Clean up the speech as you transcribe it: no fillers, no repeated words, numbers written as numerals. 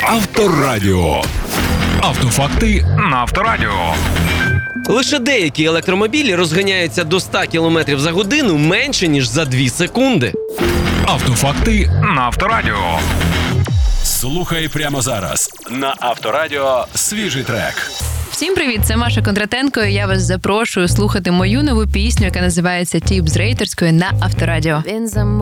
Авторадіо. Автофакти на Авторадіо. Лише деякі електромобілі розганяються до 100 км за годину менше, ніж за 2 секунди. Автофакти на Авторадіо. Слухай прямо зараз на Авторадіо свіжий трек. Всім привіт, це Маша Кондратенко, і я вас запрошую слухати мою нову пісню, яка називається «Тіп з рейтерської» на Авторадіо. Він замовив